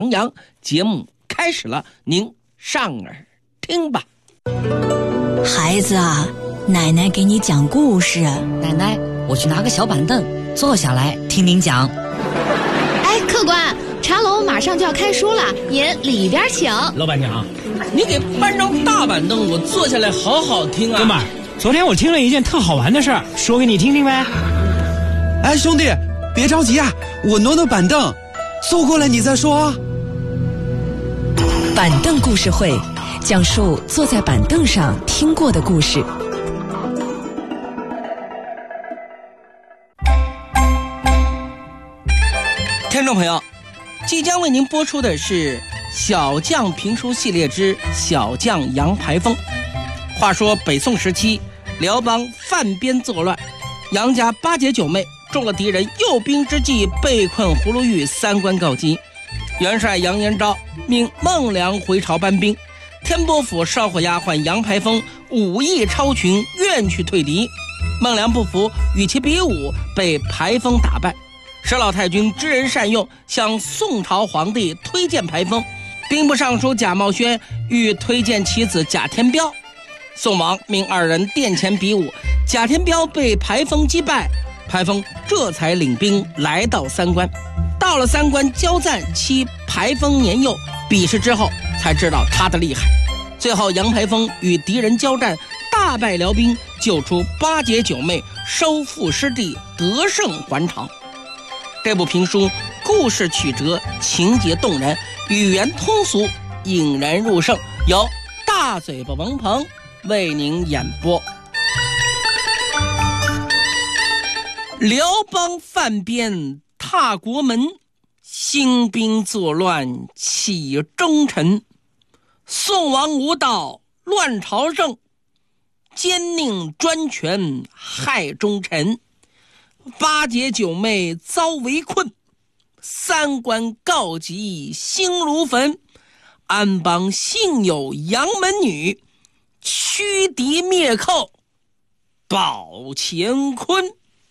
阳节目开始了，您上耳听吧。 孩子啊，奶奶给你讲故事。 奶奶，我去拿个小板凳坐下来听您讲。 哎，客官，茶楼马上就要开书了，您里边请。 老板娘， 你给搬张大板凳，我坐下来好好听啊。 哥们儿，昨天我听了一件特好玩的事儿，说给你听听呗。 哎，兄弟，别着急啊，我挪挪板凳，坐过来你再说啊。 板凳故事会，讲述坐在板凳上听过的故事。 听众朋友，即将为您播出的是小将评书系列之小将杨排风。话说北宋时期，辽邦犯边作乱，杨家8姐9妹中了敌人诱兵之计，被困葫芦峪，3关告急。元帅杨延昭命孟良回朝搬兵，天波府少伙丫鬟杨排风武艺超群，愿去退敌。孟良不服，与其比武，被排风打败。佘老太君知人善用，向宋朝皇帝推荐排风。兵部尚书贾茂轩欲推荐其子贾天彪，宋王命2人殿前比武，贾天彪被排风击败，排风这才领兵来到3关。到了3关交战期，排风年幼，比试之后才知道他的厉害。最后杨排风与敌人交战，大败辽兵，救出8姐9妹，收复失地，得胜还朝。这部评书故事曲折，情节动人，语言通俗，引人入胜，由大嘴巴王鹏为您演播。辽邦犯边踏国门，兴兵作乱起忠臣。宋王无道乱朝政，奸佞专权害忠臣。8姐9妹遭围困，3关告急心如焚。安邦幸有杨门女，驱敌灭寇保乾坤。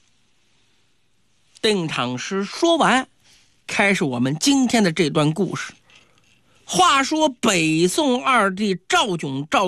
定场诗说完，开始我们今天的这段故事。话说北宋2帝赵炯赵